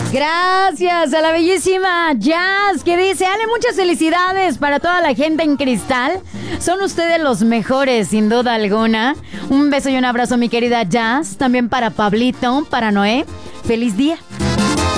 Gracias a la bellísima Jazz, que dice: Ale, muchas felicidades para toda la gente en Cristal. Son ustedes los mejores, sin duda alguna. Un beso y un abrazo, mi querida Jazz. También para Pablito, para Noé. Feliz día.